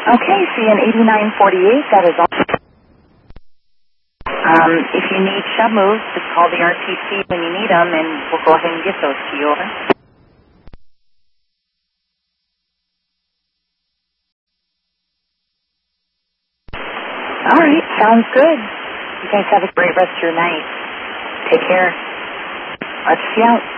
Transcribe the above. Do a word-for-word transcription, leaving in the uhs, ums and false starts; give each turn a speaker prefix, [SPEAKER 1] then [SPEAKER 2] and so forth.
[SPEAKER 1] Okay, C N eighty-nine forty-eight, that is all. Um, if you need shub moves, just call the R T C when you need them, and we'll go ahead and get those to you, over. All right, sounds good. You guys have a great rest of your night. Take care. Let's see out.